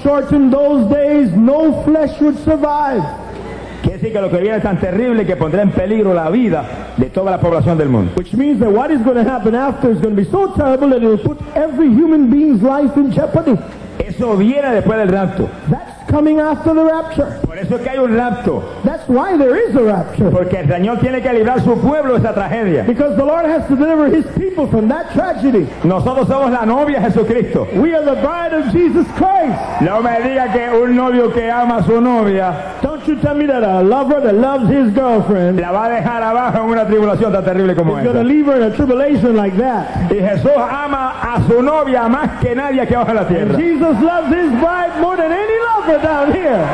shorten those days, no flesh would survive. Quiere decir que lo que viene es tan terrible que pondrá en peligro la vida de toda la población del mundo. Which means that what is going to happen after is going to be so terrible that it will put every human being's life in jeopardy. Eso viene después del rapto. That's coming after the rapture. Por eso es que hay un rapto. That's why there is a rapture. Porque el Señor tiene que librar su pueblo de esa tragedia. Because the Lord has to deliver his people from that tragedy. Nosotros somos la novia de Jesucristo. We are the bride of Jesus Christ. No me diga que un novio que ama a su novia Don't you tell me that a lover that loves his girlfriend la va a dejar abajo en una tribulación tan terrible como is going to esta. leave her in a tribulation like that. Y Jesús ama a su novia más que nadie aquí abajo en la tierra. Jesus loves his bride more than any lover down here.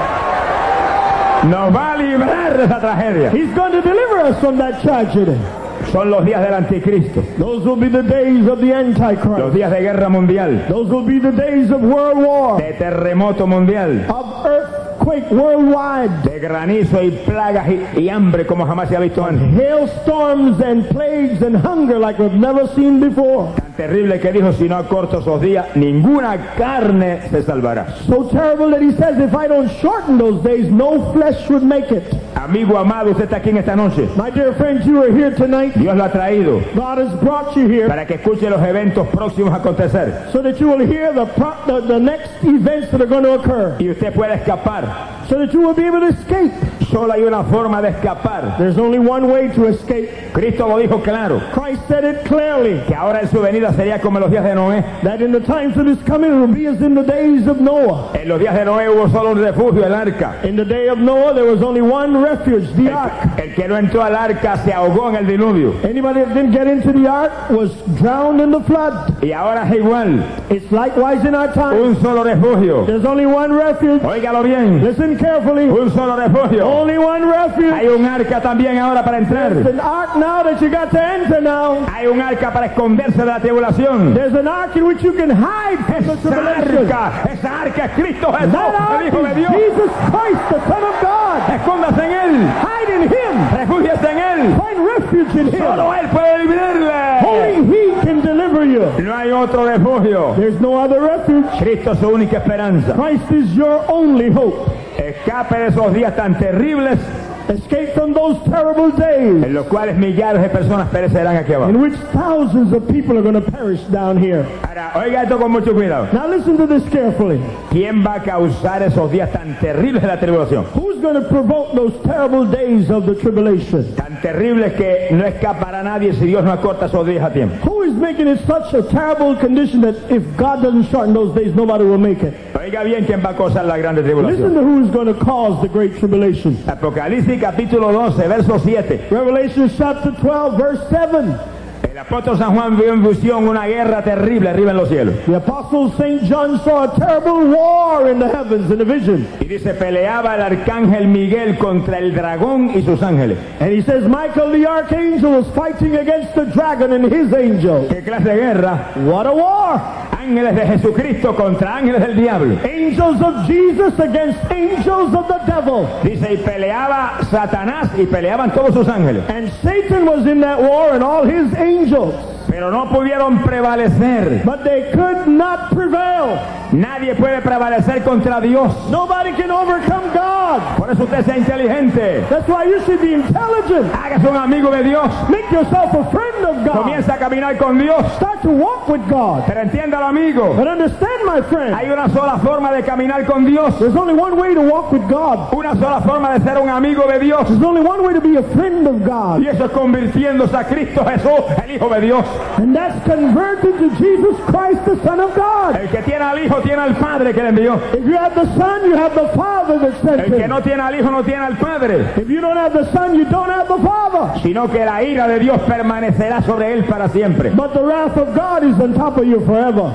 Nos va a librar de esa tragedia. He's going to deliver us from that tragedy. Son los días del anticristo, Those will be the days of the los Antichrist. días de guerra mundial, Those will be the days of world war, de terremoto mundial, of earthquake worldwide, de granizo y plagas y hambre como jamás se ha visto antes. hailstorms and plagues and hunger like we've never seen before. Tan terrible que dijo, si no acorto esos días, ninguna carne se salvará. So terrible that he says if I don't shorten those days, no flesh would make it. Amigo amado, usted está aquí en esta noche. My dear friends, you are here tonight. Dios lo ha traído God has brought you here para que escuche los eventos próximos a acontecer. so that you will hear the next events that are going to occur, Y usted puede escapar. so that you will be able to escape. Solo hay una forma de escapar. There's only one way to escape. Cristo lo dijo claro, Christ said it clearly, que ahora en su venida sería como en los días de Noé. that in the times of his coming it will be as in the days of Noah. En los días de Noé hubo solo un refugio, el arca. In the day of Noah, there was only one refuge, the ark. El que no entró al arca se ahogó en el diluvio. Anybody that didn't get into the ark was drowned in the flood. Y ahora es igual, It's likewise in our time. un solo refugio. There's only one refuge. Óigalo bien, Listen carefully. un solo refugio. Only one refuge. Hay un arca también ahora para entrar. There's an ark now that you got to enter now. Hay un arca para esconderse de la tribulación. There's an ark in which you can hide from the tribulation. Esa arca es Cristo Jesús, That el ark Hijo de is Dios. Jesus Christ, the Son of God. Escóndase en Él, Hide in him. refúgiese en Él. Find refuge in him. Solo Él puede librarle. Only he can deliver you. No hay otro refugio. There's no other refuge. Cristo es su única esperanza. Christ is your only hope. Escape de esos días tan terribles Escape from those terrible days en los cuales millares de personas perecerán aquí abajo. in which thousands of people are going to perish down here. Ahora, oiga esto con mucho cuidado. Now listen to this carefully. ¿Quién va a causar esos días tan terribles de la tribulación? Who's going to provoke those terrible days of the tribulation? Tan terribles que no escapará nadie si Dios no acorta esos días a tiempo. Who is making it such a terrible condition that if God doesn't shorten those days, nobody will make it? Oiga bien quién va a causar la grande Listen tribulación. to who's going to cause the great tribulation. Apocalipsis capítulo 12, verso 7. Revelation chapter 12, verse 7. El apóstol San Juan vio en visión una guerra terrible arriba en los cielos. The apostle St. John saw a terrible war in the heavens in a vision. Y dice, peleaba el arcángel Miguel contra el dragón y sus ángeles. And he says Michael the archangel was fighting against the dragon and his angels. ¿Qué clase de guerra? What a war! Ángeles de Jesucristo contra ángeles del diablo. Angels of Jesus against angels of the devil. Dice, y peleaba Satanás y peleaban todos sus ángeles. And Satan was in that war and all his angels. Pero no pudieron prevalecer. But they could not prevail. Nadie puede prevalecer contra Dios. Nobody can overcome God. Por eso usted sea inteligente. That's why you should be intelligent. Hágase un amigo de Dios. Make yourself a friend of God. Comienza a caminar con Dios. Start to walk with God. Pero entiéndalo, amigo. But understand, my friend, Hay una sola forma de caminar con Dios. there's only one way to walk with God. Una sola forma de ser un amigo de Dios. There's only one way to be a friend of God. Y eso es convirtiéndose a Cristo Jesús, el Hijo de Dios. And that's converted to Jesus Christ, the Son of God. El que tiene al Hijo tiene al Padre que le envió. If you have the Son, you have the Father that sent El que him. no tiene al Hijo no tiene al Padre. If you don't have the Son, you don't have the Father. Sino que la ira de Dios permanecerá sobre él para siempre. But the wrath of God is on top of you forever.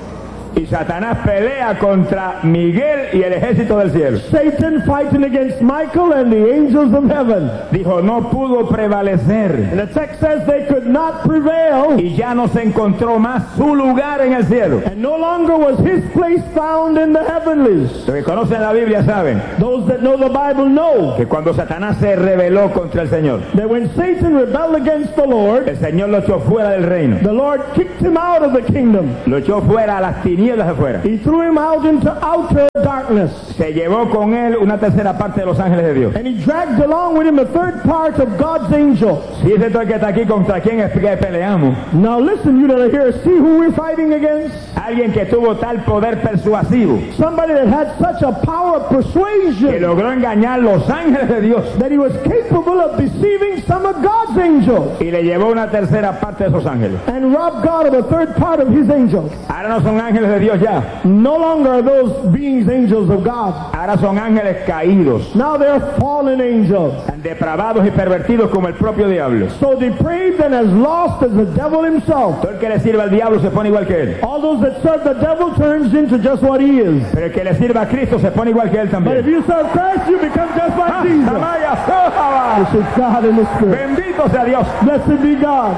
Y Satanás pelea contra Miguel y el ejército del cielo. Satan fighting against Michael and the angels of heaven. Dijo, no pudo prevalecer. And the text says they could not prevail. Y ya no se encontró más su lugar en el cielo. And no longer was his place found in the heavenlies. Los que conocen la Biblia saben Those that know the Bible know que cuando Satanás se rebeló contra el Señor, that when Satan rebelled against the Lord, el Señor lo echó fuera del reino. the Lord kicked him out of the kingdom. Lo echó fuera a las tinieblas tinieblas de fuera. He threw him out into outer darkness. Se llevó con él una tercera parte de los ángeles de Dios. And he dragged along with him a third part of God's angels. Si es esto el que está aquí, ¿contra quién es que peleamos? Now listen, you that are here, see who we're fighting against? Alguien que tuvo tal poder persuasivo, Somebody that had such a power of que persuasion logró engañar los ángeles de Dios that he was capable of deceiving some of God's angels y le llevó una tercera parte de esos ángeles. and robbed God of a third part of his angels. Ahora no son ángeles de Dios ya, No longer are those beings angels of God. ahora son ángeles caídos, Now they're fallen angels. tan depravados y pervertidos como el propio diablo. So depraved and as lost as the devil himself. Todo el que le sirva al diablo se pone igual que él, All those that serve the devil turns into just what he is. pero el que le sirva a Cristo se pone igual que él But if también. you serve Christ, you become just like Jesus. Samaya, Sohaba. This is God in the Spirit. Bendito sea Dios. Blessed be God.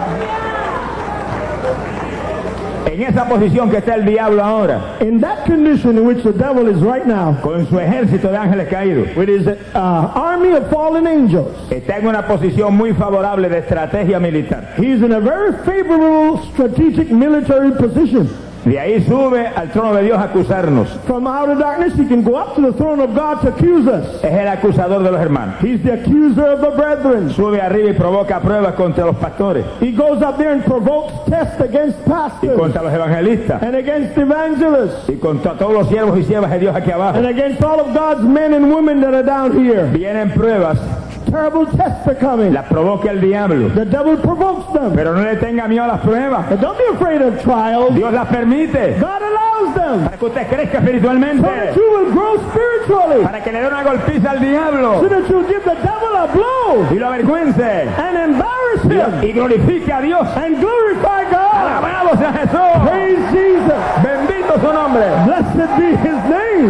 En esa posición que está el diablo ahora, In that condition in which the devil is right now, con su ejército de ángeles caídos, with his army of fallen angels, está en una posición muy favorable de estrategia militar. he's in a very favorable strategic military position. De ahí sube al trono de Dios a acusarnos. From outer darkness, he can go up to the throne of God to accuse us. Es el acusador de los hermanos. He's the accuser of the brethren. Sube arriba y provoca pruebas contra los pastores He goes up there and provokes tests against y pastors contra los evangelistas and against evangelists y contra todos los siervos y siervas de Dios aquí abajo. and against all of God's men and women that are down here. Vienen pruebas, Terrible tests are coming. las provoca el diablo. The devil provokes them. Pero no le tenga miedo a las pruebas. But don't be afraid of trials. Dios las permite God allows them para que usted crezca so that espiritualmente, you will grow spiritually, para que le dé una golpiza al so diablo that you'll give the devil a blow y lo avergüence and embarrass him y glorifique a Dios. and glorify God. Alabado sea Jesús. Praise Jesus. Bendito su nombre. Blessed be his name.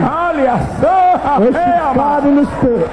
Worship God in the Spirit.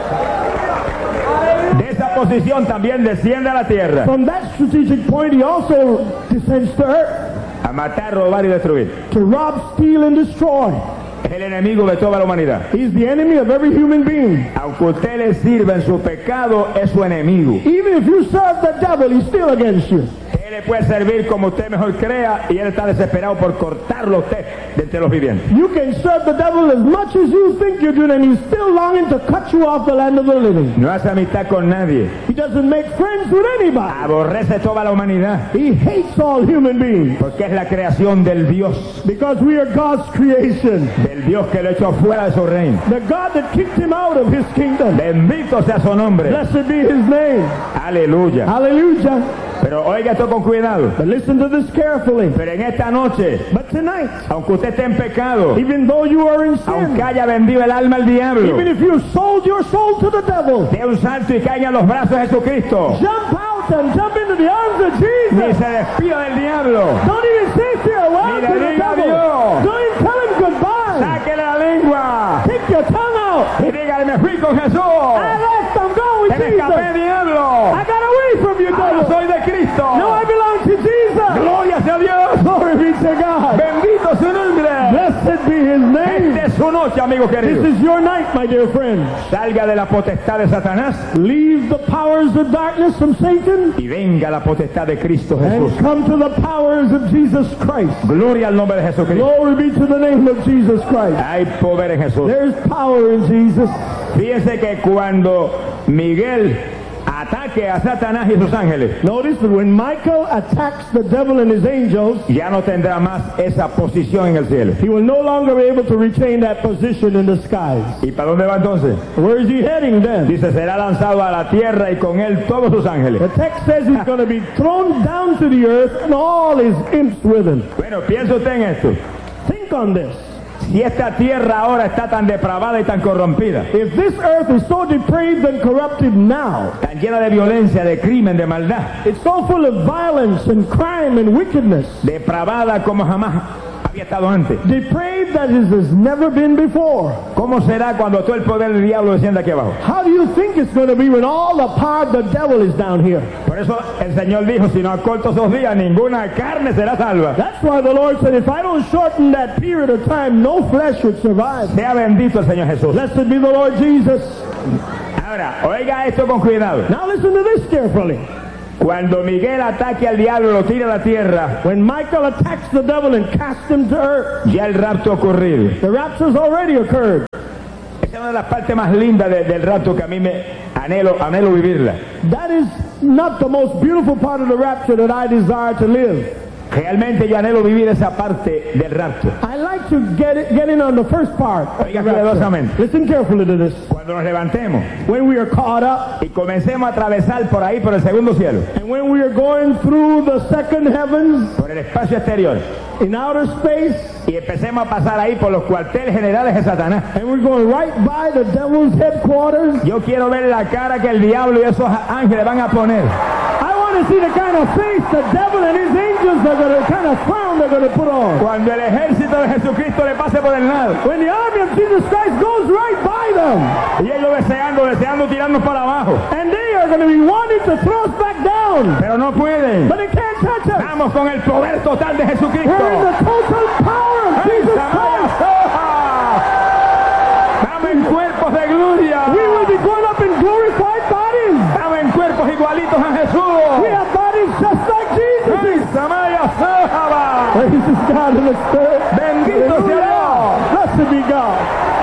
De esa posición también desciende a la tierra From that strategic point, he also descends to earth a matar, robar y destruir. to rob, steal, and destroy. Es el enemigo de toda la humanidad. He's the enemy of every human being. Aunque usted le sirva en su pecado, es su enemigo. Even if you serve the devil, he's still against you. Él le puede servir como usted mejor crea y él está desesperado por cortarlo a usted de entre los vivientes. You can serve the devil as much as you think you're doing, and he's still longing to cut you off the land of the living. No hace amistad con nadie. He doesn't make friends with anybody. Aborrece toda la humanidad He hates all human beings porque es la creación del Dios, because we are God's creation. del Dios que lo echó fuera de su reino. The God that kicked him out of his kingdom. Bendito sea su nombre. Blessed be his name. Aleluya. Hallelujah. Pero oiga esto con cuidado. But listen to this carefully. Pero en esta noche, But tonight, aunque usted esté en pecado, even though you are in aunque sin, haya vendido el alma al diablo, even if you sold your soul to the devil, dé un salto y caiga en los brazos de Jesucristo. jump out and jump into the arms of Ni Jesus. se despida del diablo. Don't even say farewell Ni to le the diga devil. adiós. Don't even tell him goodbye. Sáquele la lengua Take your tongue out. y dígale, me fui con Jesús. I left, I'm going with Te me escapé, Jesus. diablo. I got away from you, Ahora devil. soy de Cristo. No, I belong to Jesus. Gloria sea Dios. Glory be to God. Bendito su nombre. Blessed be his name. Esta es su noche, amigo This querido. is your night, my dear friend. Salga de la potestad de Satanás Leave the powers of darkness from Satan y venga la potestad de Cristo and Jesús. come to the powers of Jesus Christ. Gloria al nombre de Jesucristo. Glory be to the name of Jesus Christ. Hay poder en Jesús. There's power in Jesus. Fíjense que cuando Miguel ataque a Satanás y sus ángeles, Notice that when Michael attacks the devil and his angels, ya no tendrá más esa posición en el cielo. he will no longer be able to retain that position in the skies. ¿Y para dónde va entonces? Where is he heading then? Dice, será lanzado a la tierra y con él todos sus ángeles. The text says he's going to be thrown down to the earth and all his imps with him. Bueno, piensa usted en esto. Think on this. Si esta tierra ahora está tan depravada y tan corrompida, If this earth is so depraved and corrupted now, tan llena de violencia, de crimen, de maldad, it's so full of violence and crime and wickedness, depravada como jamás había estado antes, depraved as it has never been before, ¿cómo será cuando todo el poder del diablo descienda aquí abajo? how do you think it's going to be when all the power of the devil is down here? Por eso el Señor dijo, si no acorto esos días, ninguna carne será salva. That's why the Lord said, if I don't shorten that period of time, no flesh would survive. Sea bendito el Señor Jesús. Blessed be the Lord Jesus. Ahora, oiga esto con cuidado. Now listen to this carefully. Cuando Miguel ataque al diablo, lo tira a la tierra, when Michael attacks the devil and casts him to earth, ya el rapto ha ocurrido. the rapture's already occurred. Esa es una de las partes más lindas del rapto que a mí me anhelo vivirla. That is not the most beautiful part of the rapture that I desire to live. Realmente yo anhelo vivir esa parte del rapto. I like to get in on the first part of the Oiga rapture. cuidadosamente. Listen carefully to this. Cuando nos levantemos When we are caught up y comencemos a atravesar por ahí, por el segundo cielo, and when we are going through the second heavens por el espacio exterior, in outer space, y empecemos a pasar ahí por los cuarteles generales de Satanás, and we're going right by the devil's headquarters, yo quiero ver la cara que el diablo y esos ángeles van a poner. I want to see the kind of face the devil and his angels are going to, kind of frown they're going to put on. Cuando el ejército de Jesucristo le pase por el lado. When the army of Jesus Christ goes right by them, Y ellos deseando tirarnos para abajo. and they are going to be wanting to throw us back down, Pero no pueden. but they can't touch us. Estamos con el poder total de Jesucristo. We're in the total power of ¡Ay, Jesus Samaya Christ. Soja! Estamos en cuerpos de gloria. We will be going up in glorified bodies. Estamos en cuerpos igualitos a We Jesús. have bodies just like Jesus. ¡Ay, Samaya Soja! Praise God in the Spirit. Bendito sea Dios. Blessed be God.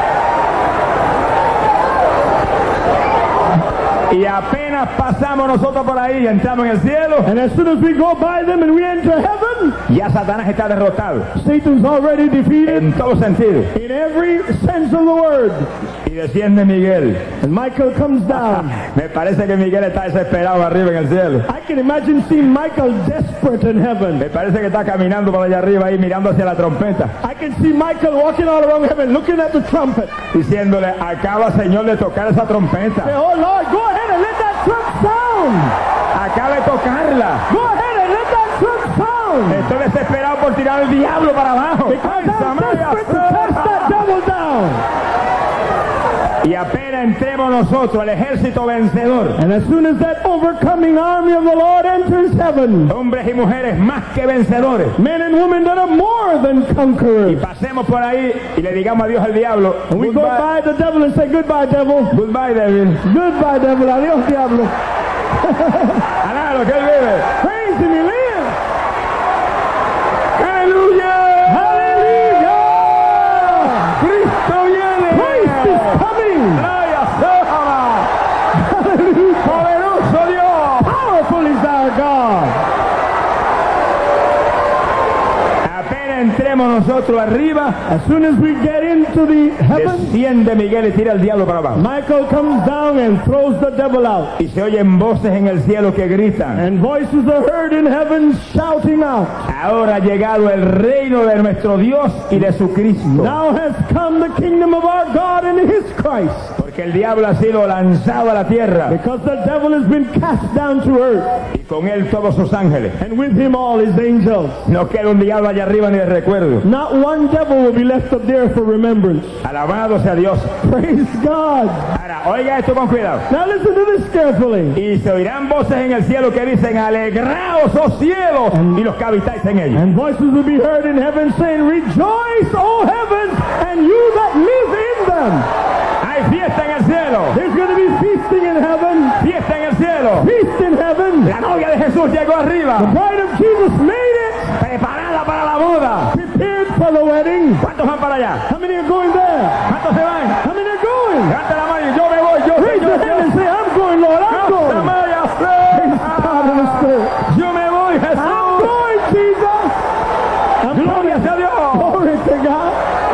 Y apenas pasamos nosotros por ahí y entramos en el cielo, And as soon as we go by them and we enter heaven, ya Satanás está derrotado Satan's already defeated en todo sentido. in every sense of the word. Y desciende Miguel. And Michael comes down. Me parece que Miguel está desesperado arriba en el cielo. I can imagine seeing Michael desperate in heaven. Me parece que está caminando por allá arriba ahí mirando hacia la trompeta, I can see Michael walking all around heaven looking at the trumpet. diciéndole, acaba Señor de tocar esa Say, trompeta. oh Lord, go ahead and let that trump sound. Acaba de tocarla. Go ahead and let that trump sound. Estoy desesperado por tirar el diablo para abajo. Because ¡Ay, I'm Samaya desperate to cast that Soja! devil down. Y apenas entremos nosotros, el ejército vencedor, And as soon as that overcoming army of the Lord enters heaven, hombres y mujeres más que vencedores, men and women that are more than y conquerors, pasemos por ahí y le digamos adiós al diablo. and we go by the devil and say, goodbye, devil. Goodbye, devil. Goodbye, devil. Adios, diablo. Alá, lo que él vive. Praise him, he lives. ¡Aleluya! Hallelujah. ¡Cristo viene! Christ is coming. ¡Ay, Soja! Hallelujah. ¡Poderoso Dios! Powerful is our God. Apenas entremos nosotros arriba, As soon as we get into the heaven, desciende Miguel y tira el diablo para abajo. Michael comes down and throws the devil out. Y se oyen voces en el cielo que gritan, And voices are heard in heaven shouting out, ahora ha llegado el reino de nuestro Dios y de su Cristo. now has come the kingdom of our God and his Christ. Porque el diablo ha sido lanzado a la tierra Because the devil has been cast down to earth, y con él todos sus ángeles. and with him all his angels. No queda un diablo allá arriba ni de recuerdo. Not one devil will be left up there for remembrance. Alabado sea Dios. Praise God. Ahora, oiga esto con cuidado. Now listen to this carefully. Y se oirán voces en el cielo que dicen, alegraos, oh cielos, y los que habitáis en ellos. And voices will be heard in heaven saying, rejoice, O heavens, and you that live in them. Hay fiesta en el cielo. There's going to be feasting in heaven. Fiesta en el cielo. Feast in heaven. La novia de Jesús llegó arriba, Bride of Jesus made it. preparada para la boda. Prepared for the wedding. ¿Cuántos van para allá? How many are going there? ¿Cuántos se van? How many are going? Levanta la mano y yo me voy, Raise your hand and say, I'm going, Lord. I'm going. Samaya God in the Soja. Spirit. Yo me voy, I'm Jesús. going, Jesus. I'm Gloria going. sea Dios. Glory to God.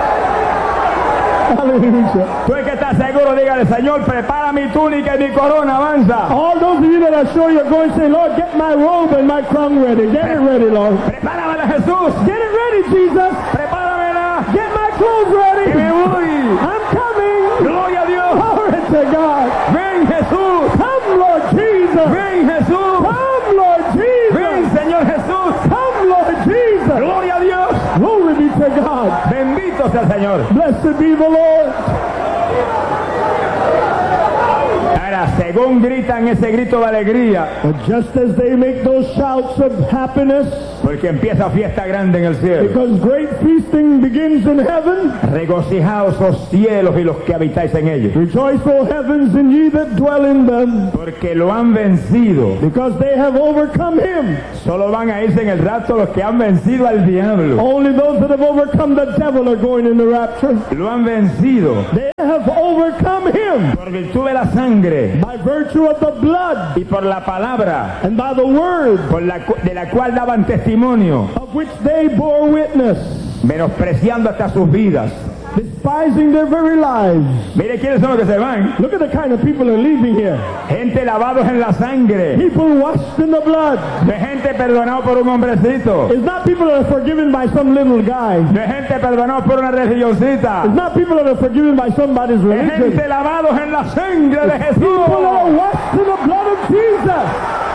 Hallelujah. Tú el que estás seguro, dígale, Señor, prepara mi túnica y mi corona, avanza. All those of you that are sure you're going, say, Lord, get my robe and my crown ready. Get it ready, Lord. Prepáramela, Jesús. Get it ready, Jesus. Prepáramela. Get my clothes ready. Y me voy. I'm coming. Gloria a Dios. Glory to God. Ven, Jesús. Come, Lord Jesus. Ven, Jesús. Come, Lord Jesus. Ven, Señor Jesús. Come, Lord Jesus. Gloria a Dios. Glory be to God. Bendito sea el Señor. Blessed be the Lord. Ahora, Ahora, según gritan ese grito de alegría, but just as they make those shouts of happiness, porque empieza fiesta grande en el cielo. because great feasting begins in heaven, Regocijaos los cielos y los que habitáis en ellos, rejoice, O heavens, and ye that dwell in them, porque lo han vencido. because they have overcome him. Solo van a irse en el rapto los que han vencido al diablo. Only those that have overcome the devil are going in the rapture. Lo han vencido They have overcome him por virtud de la sangre by virtue of the blood y por la palabra and by the word de la cual daban testimonio, of which they bore witness, menospreciando hasta sus vidas. despising their very lives. Mire quiénes son los que se van. Look at the kind of people that are leaving here. Gente lavados en la sangre, People washed in the blood. de gente perdonado por un hombrecito, It's not people that are forgiven by some little guy. de gente perdonado por una religioncita, It's not people that are forgiven by somebody's de religion. gente lavados en la sangre de People that are Jesús. washed in the blood of Jesus.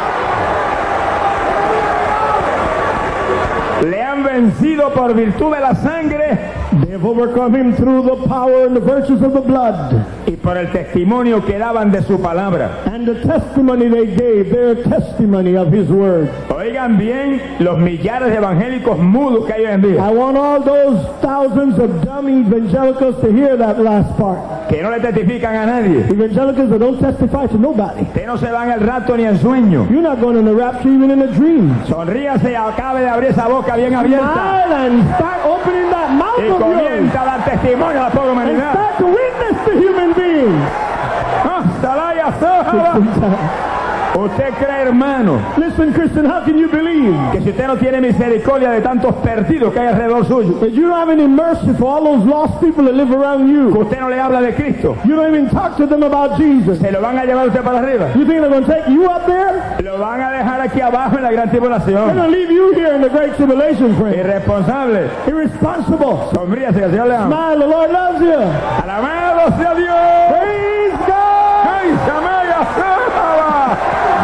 Le han vencido por virtud de la sangre They have overcome him through the power and the virtues of the blood y por el testimonio que daban de su palabra. and the testimony they gave, their testimony of his word. Oigan bien los millares de evangélicos mudos que hay hoy en día, I want all those thousands of dumb evangelicals to hear that last part. que no le testifican a nadie. Evangelicals that don't testify to nobody. Usted no se van al rato ni en sueño. You're not going in the rapture even in a dream. Sonríase y acabe de abrir esa boca bien abierta Smile and start opening that mouth y of yours comienza a dar testimonio a la pobre and humanidad. start to witness to human beings. Salaya Soja. Usted cree, hermano, Listen, Christian, how can you believe que si usted no tiene misericordia de tantos perdidos que hay alrededor suyo, that you don't have any mercy for all those lost people that live around que you? usted no le habla de Cristo, You don't even talk to them about Jesus. se lo van a llevar usted para arriba, You think they're going to take you up there? lo van a dejar aquí abajo en la gran They're tribulación. going to leave you here in the great tribulation, friend. Irresponsable, Irresponsible. sonríase que el Señor le ama. Smile, the Lord loves you. Alabado sea Dios. Praise God. ¡Ay, Samaya Soja!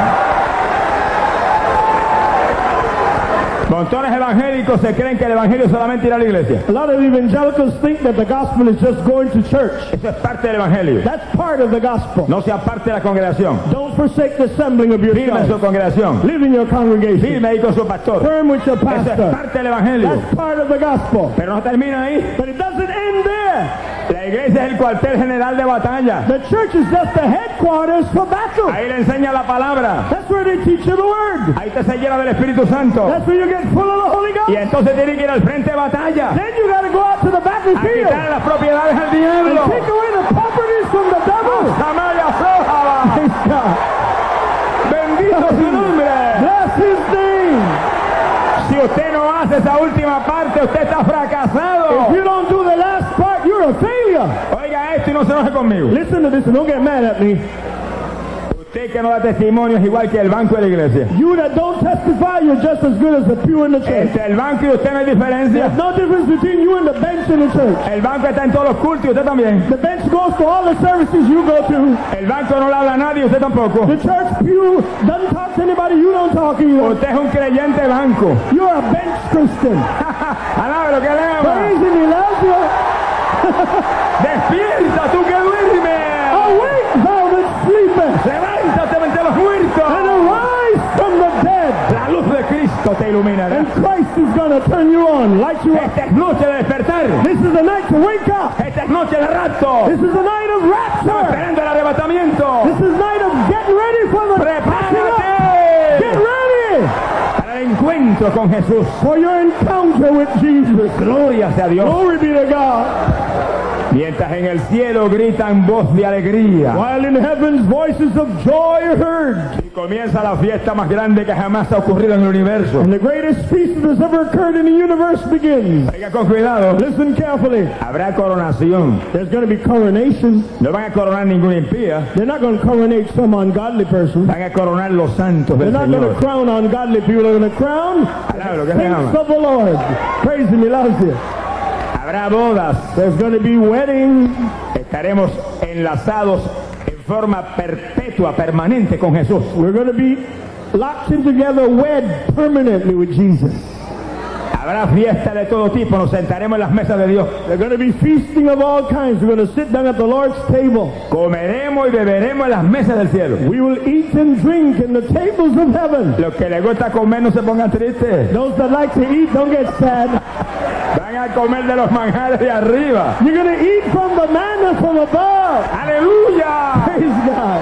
Montones evangélicos se creen que el evangelio es solamente ir a la iglesia. A lot of evangelicals think that the gospel is just going to church. Eso es parte del evangelio. That's part of the gospel. No sea parte de la congregación. Don't forsake the assembling of Firme en su yourself. congregación. Live in your congregation. Firme ahí con su pastor. Firm with your Eso es pastor. parte del evangelio. That's part of the gospel. Pero no termina ahí. But it doesn't end there. La iglesia es el cuartel general de batalla. The church is just the headquarters for battle. Ahí le enseña la palabra. That's where they teach you the word. Ahí te se llena del Espíritu Santo. That's where you get full of the Holy Y Ghost. entonces tiene que ir al frente de batalla. Then you got to go out to the A battlefield quitar las propiedades al and diablo. take away the properties from the devil. Samaya Soja. Praise God. Bendito su nombre. Bless his name. Si usted no hace esa última parte, usted está fracasado. If you don't do the last part, you're a failure. Oiga esto y no se enoje conmigo. Listen to this and don't get mad at me. Usted que no da testimonio es igual que el banco de la iglesia. You that don't testify, you're just as good as the pew in the church. Entre el banco y usted no hay diferencia. There's no difference between you and the bench in the church. El banco está en todos los cultos y usted también. The bench goes to all the services you go to. El banco no le habla a nadie y usted tampoco. The church pew doesn't talk to anybody, you don't talk either. Usted es un creyente banco. You're a bench Christian. Alabe lo que le ama. Praise him, he loves you. Despierta tú que duermes. Awake, thou that sleepest, Levántate entre los muertos. and arise from the dead. La luz de Cristo te iluminará. And Christ is going to turn you on, light you up. Esta es noche de despertar. This is the night to wake up. Esta es noche de rapto. This is the night of rapture. Esperando el arrebatamiento. This is night of getting ready for the catching up. Get Prepárate ready para el encuentro con Jesús. for your encounter with Jesus. Gloria sea a Dios. Glory be to God. Mientras en el cielo gritan voz de alegría. While in heaven's voices of joy are heard. Y comienza la fiesta más grande que jamás ha ocurrido en el universo. And the greatest feast that has ever occurred in the universe begins. Oiga con cuidado. Listen carefully. Habrá coronación. There's going to be coronation. No van a coronar ninguna impía. They're not going to coronate some ungodly person. Van a coronar los santos They're del not going to Señor. crown ungodly people. They're going to crown Alabe lo que se saints llama. of the Lord. Praise him, he loves you. Habrá bodas. There's going to be wedding. Estaremos enlazados en forma perpetua, permanente con Jesús. We're going to be locked in together, wed permanently with Jesus. Habrá fiesta de todo tipo, nos sentaremos en las mesas de Dios. There's going to be feasting of all kinds. We're going to sit down at the Lord's table. Comeremos y beberemos en las mesas del cielo. We will eat and drink in the tables of heaven. Los que les gusta comer no se pongan tristes. Those that like to eat, don't get sad. Van a comer de los manjares de arriba. You're going to eat from the manna from above. ¡Aleluya! Praise God.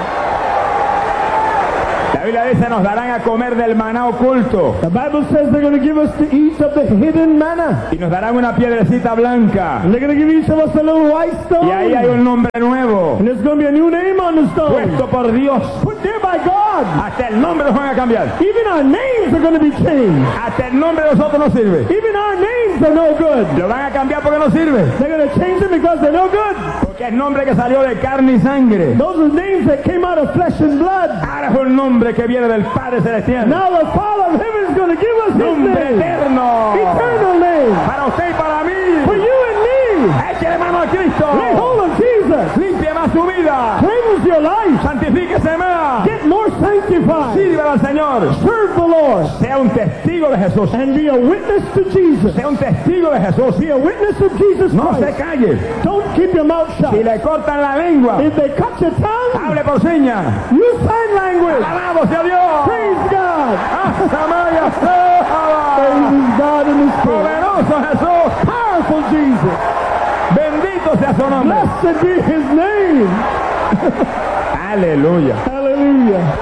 La Biblia dice, nos darán a comer del maná oculto. The Bible says they're going to give us to eat of the hidden manna. Y nos darán una piedrecita blanca. And they're going to give each of us a little white stone. Y ahí hay un nombre nuevo. And there's going to be a new name on the stone. Puesto por Dios. Put there by God. Hasta el nombre nos van a cambiar. Even our names are going to be changed. Hasta el nombre de nosotros no sirve. Even our names are no good. Lo van a cambiar porque no sirve. They're going to change them because they're no good. Porque es nombre que salió de carne y sangre. Those are names that came out of flesh and blood. Ahora es un nombre que viene del Padre Celestial. Now the Father of heaven is going to give us His Nombre name. eterno. Eternal name. Para usted y para mí. For you and me. Échele mano a Cristo. Lay hold of Jesus. Limpie más su vida. Cleanse your life. Santifíquese más. Get more sanctified. Sírvale al Señor. Serve the Lord. Sea un testigo de Jesús. And be a witness to Jesus. Sea un testigo de Jesús. Be a witness of Jesus No se Christ. calle. Don't keep your mouth Si shut. le cortan la lengua, If they cut your tongue, hable por señas. use sign language. Alabado sea Dios. Praise God. Hasta Maya. Praise God in His Spirit. Poderoso Jesús. Powerful Jesus. Bendito sea su nombre. Blessed be His name. Aleluya. Hallelujah.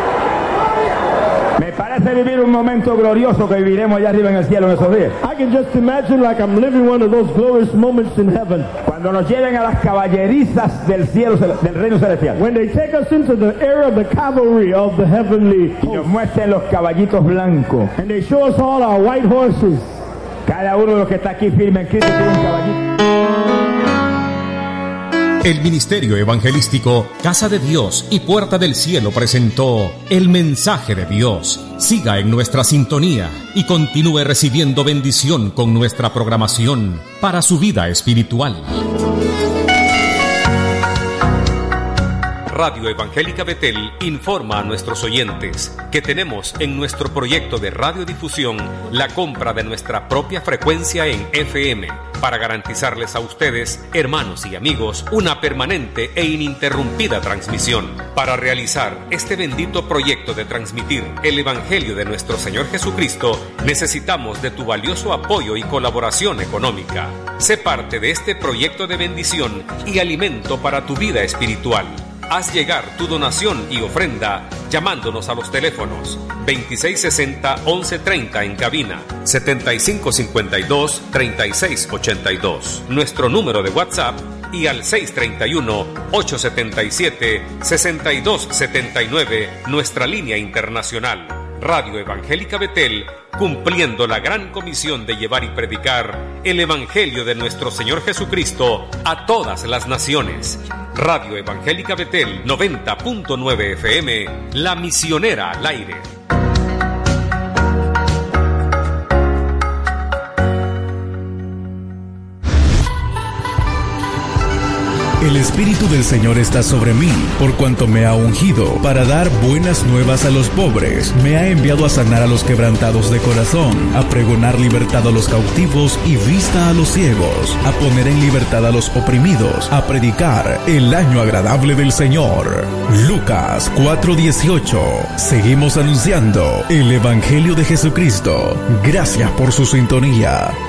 Me parece vivir un momento glorioso que viviremos allá arriba en el cielo en esos días. I can just imagine like I'm living one of those glorious moments in heaven. Cuando nos lleven a las caballerizas del cielo, del reino celestial. When they take us into the era of the cavalry of the heavenly Y nos host. muestren los caballitos blancos. And they show us all our white horses. Cada uno de los que está aquí firme en Cristo tiene un caballito. El Ministerio Evangelístico Casa de Dios y Puerta del Cielo presentó El Mensaje de Dios. Siga en nuestra sintonía y continúe recibiendo bendición con nuestra programación para su vida espiritual. Radio Evangélica Betel informa a nuestros oyentes que tenemos en nuestro proyecto de radiodifusión la compra de nuestra propia frecuencia en FM para garantizarles a ustedes, hermanos y amigos, una permanente e ininterrumpida transmisión. Para realizar este bendito proyecto de transmitir el Evangelio de nuestro Señor Jesucristo, necesitamos de tu valioso apoyo y colaboración económica. Sé parte de este proyecto de bendición y alimento para tu vida espiritual. Haz llegar tu donación y ofrenda llamándonos a los teléfonos 2660-1130 en cabina, 7552-3682, nuestro número de WhatsApp y al 631-877-6279, nuestra línea internacional. Radio Evangélica Betel, cumpliendo la gran comisión de llevar y predicar el Evangelio de nuestro Señor Jesucristo a todas las naciones. Radio Evangélica Betel 90.9 FM, la misionera al aire. El Espíritu del Señor está sobre mí, por cuanto me ha ungido para dar buenas nuevas a los pobres. Me ha enviado a sanar a los quebrantados de corazón, a pregonar libertad a los cautivos y vista a los ciegos, a poner en libertad a los oprimidos, a predicar el año agradable del Señor. Lucas 4:18. Seguimos anunciando el Evangelio de Jesucristo. Gracias por su sintonía.